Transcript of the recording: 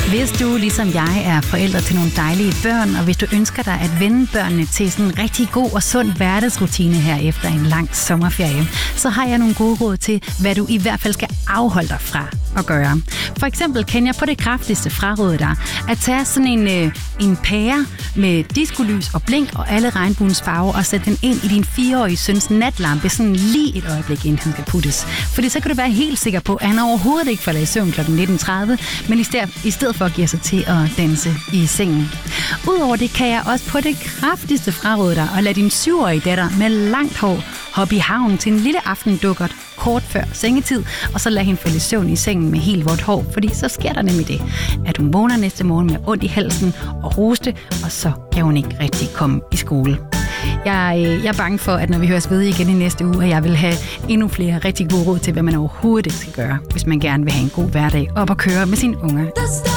Hvis du, ligesom jeg, er forældre til nogle dejlige børn, og hvis du ønsker dig at vende børnene til sådan en rigtig god og sund hverdagsrutine her efter en lang sommerferie, så har jeg nogle gode råd til, hvad du i hvert fald skal afholde dig fra at gøre. For eksempel kan jeg på det kraftigste fraråde dig at tage sådan en pære med diskolys og blink og alle regnbuens farver og sætte den ind i din 4-årige søns natlampe sådan lige et øjeblik, inden han skal puttes. Fordi så kan du være helt sikker på, at han overhovedet ikke falder i søvn kl. 19.30, men i stedet for at give sig til at danse i sengen. Udover det kan jeg også på det kraftigste fraråde dig at lade din 7-årige datter med langt hår hoppe i havnen til en lille aftendukkert kort før sengetid, og så lad hende falde i søvn i sengen med helt vådt hår, fordi så sker der nemlig det, at hun vågner næste morgen med ondt i halsen og hoste, og så kan hun ikke rigtig komme i skole. Jeg er bange for, at når vi høres ved igen i næste uge, at jeg vil have endnu flere rigtig gode råd til, hvad man overhovedet ikke skal gøre, hvis man gerne vil have en god hverdag op og køre med sine unger.